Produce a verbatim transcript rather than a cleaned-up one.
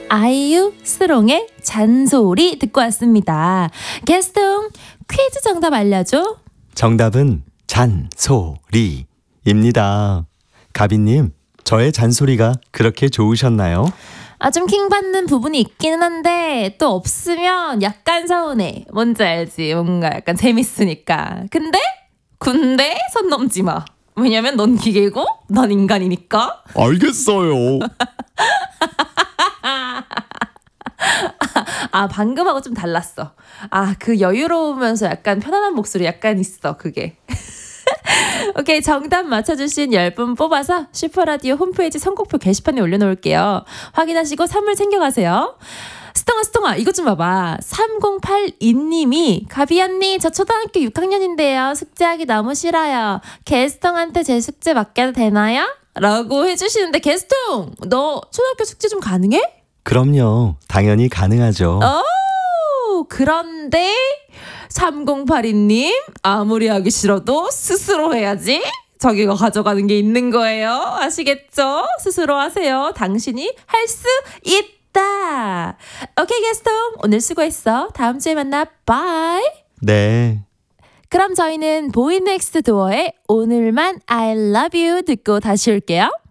아이유 스롱의 잔소리 듣고 왔습니다. 게스트 퀴즈 정답 알려줘. 정답은 잔소리입니다. 가비님, 저의 잔소리가 그렇게 좋으셨나요? 아, 좀 킹받는 부분이 있기는 한데 또 없으면 약간 서운해. 뭔지 알지? 뭔가 약간 재밌으니까. 근데 군대 선 넘지 마. 왜냐면 넌 기계고 난 인간이니까. 알겠어요. 아, 방금하고 좀 달랐어. 아, 그 여유로우면서 약간 편안한 목소리 약간 있어, 그게. 오케이, 정답 맞춰주신 열 분 뽑아서 슈퍼라디오 홈페이지 선곡표 게시판에 올려놓을게요. 확인하시고 선물 챙겨가세요. 스통아 스통아 이것 좀 봐봐. 삼공팔이 님이 가비 언니 저 초등학교 육 학년인데요. 숙제하기 너무 싫어요. 게스통한테 제 숙제 맡겨도 되나요? 라고 해주시는데 게스통 너 초등학교 숙제 좀 가능해? 그럼요. 당연히 가능하죠. 오, 그런데 삼공팔이 님 아무리 하기 싫어도 스스로 해야지. 저기가 가져가는 게 있는 거예요. 아시겠죠? 스스로 하세요. 당신이 할 수 있다. 오케이 게스통 오늘 수고했어. 다음 주에 만나. 바이. 네. 그럼 저희는 보이넥스트 도어의 오늘만 I love you 듣고 다시 올게요.